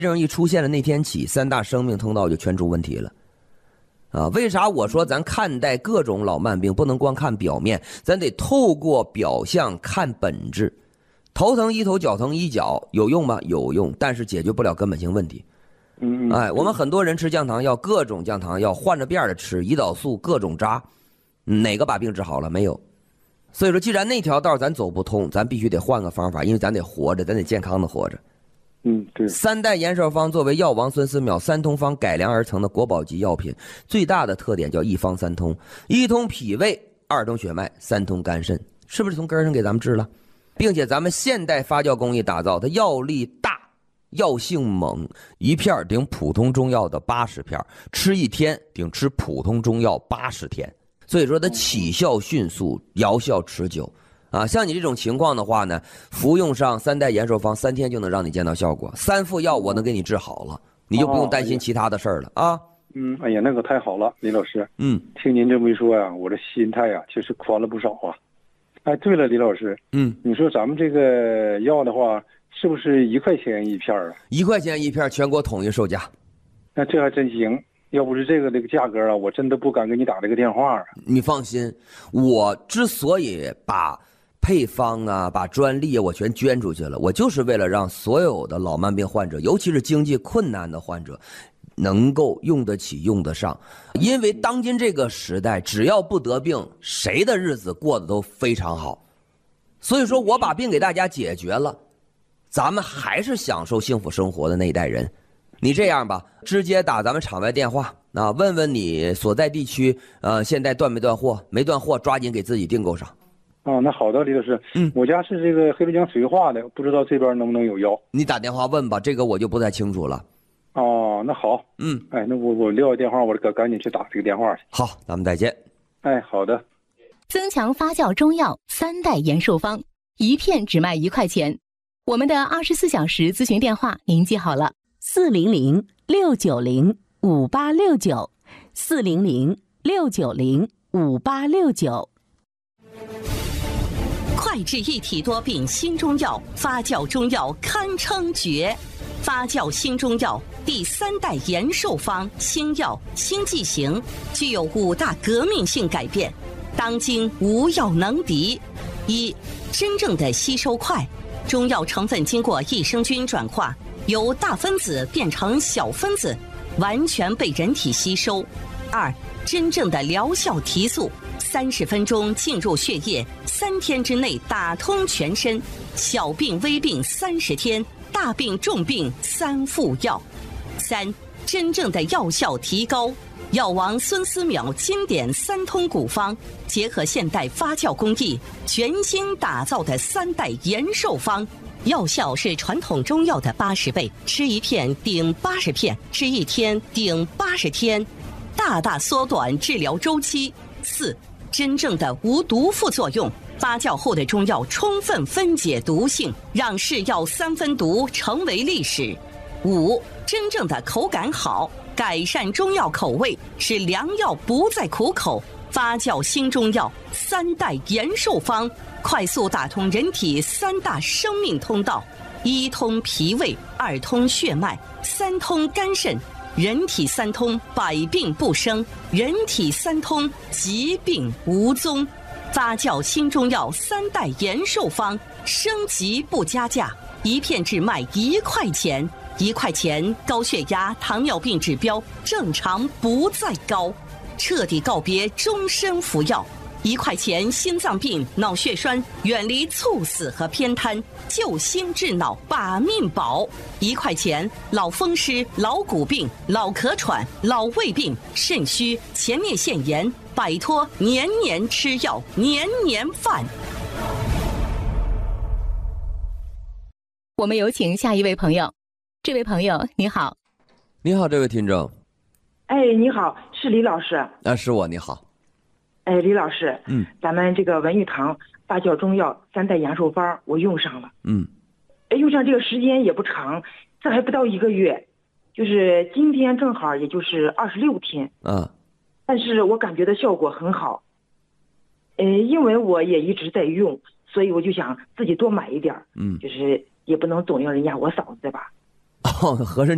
症一出现的那天起，3大生命通道就全出问题了。为啥我说咱看待各种老慢病不能光看表面，咱得透过表象看本质。头疼医头，脚疼医脚，有用吗？有用，但是解决不了根本性问题。我们很多人吃降糖药，各种降糖药换着遍的吃，胰岛素各种扎，哪个把病治好了？没有。所以说，既然那条道咱走不通，咱必须得换个方法，因为咱得活着，咱得健康的活着。 对。 3代延寿方作为药王孙思邈3通方改良而成的国宝级药品，最大的特点叫一方3通：一通脾胃，2通血脉，3通肝肾，是不是从根上给咱们治了？并且咱们现代发酵工艺打造，它药力大，药性猛，一片顶普通中药的80片，吃1天顶吃普通中药80天，所以说它起效迅速，疗效持久。像你这种情况的话呢，服用上3代延寿方3天就能让你见到效果，3副药我能给你治好了，你就不用担心其他的事儿了啊。 哎呀，那可太好了，李老师。听您这么一说呀，我这心态呀确实宽了不少啊。哎，对了，李老师，你说咱们这个药的话，是不是1块钱1片啊 ？1块钱1片，全国统一售价。 那这还真行。要不是这个价格啊，我真的不敢给你打这个电话啊。 你放心，我之所以把配方啊、把专利啊我全捐出去了，我就是为了让所有的老慢病患者，尤其是经济困难的患者，能够用得起、用得上。因为当今这个时代，只要不得病，谁的日子过得都非常好。所以说我把病给大家解决了，咱们还是享受幸福生活的那一代人。你这样吧，直接打咱们场外电话，问问你所在地区，现在断没断货？没断货，抓紧给自己订购上。 那好的，李老师。我家是这个黑龙江绥化的，不知道这边能不能有药？ 你打电话问吧，这个我就不太清楚了。 那好。那我撂个电话，我赶紧去打这个电话去。 好，咱们再见。 好的。 增强发酵中药3代延寿方，1片只卖1块钱。我们的24小时咨询电话您记好了：400-690-5869，400-690-5869。 快治一体多病新中药，发酵中药堪称绝。发酵新中药第3代延寿方新药新剂型，具有5大革命性改变，当今无药能敌。1. 真正的吸收快，中药成分经过益生菌转化，由大分子变成小分子，完全被人体吸收。2. 真正的疗效提速，30分钟进入血液，3天之内打通全身，小病微病30天，大病重病3副药。3. 真正的药效提高，药王孙思邈经典3通古方，结合现代发酵工艺，全新打造的3代延寿方，药效是传统中药的80倍，吃1片顶80片，吃1天顶80天，大大缩短治疗周期。4. 真正的无毒副作用，发酵后的中药充分分解毒性，让是药3分毒成为历史。5. 真正的口感好，改善中药口味，使良药不再苦口。发酵新中药3代延寿方，快速打通人体3大生命通道：1通脾胃，2通血脉，3通肝肾。人体3通，百病不生；人体3通，疾病无踪。发酵新中药3代延寿方，升级不加价，1片只卖1块钱。1块钱，高血压、糖尿病指标正常不再高，彻底告别终身服药。1块钱，心脏病、脑血栓远离猝死和偏瘫，救心治脑把命保。1块钱，老风湿、老骨病、老咳喘、老胃病、肾虚、前列腺炎，摆脱年年吃药、年年犯。 我们有请下一位朋友。这位朋友你好。 你好，这位听众。 你好，是李老师。 是我，你好。 李老师，咱们这个文玉堂发酵中药3代延寿方我用上了。用上这个时间也不长，这还不到1个月，就是今天正好也就是26天。但是我感觉的效果很好。因为我也一直在用，所以我就想自己多买一点。就是也不能总让人家我嫂子吧。 合着